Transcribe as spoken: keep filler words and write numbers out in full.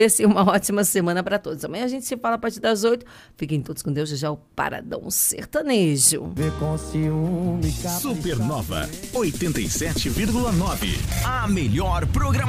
Esse é uma ótima semana para todos. Amanhã a gente se fala a partir das oito. Fiquem todos com Deus. Já já o Paradão Sertanejo. Supernova oitenta e sete vírgula nove. A melhor programação.